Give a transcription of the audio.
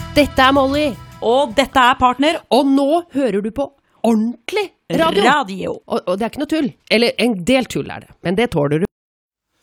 Dette er Molly, Og dette er Partner og nå hører du på ordentlig radio. Radio. Og det er ikke noe tull. Eller en del tull er det, men det tåler du.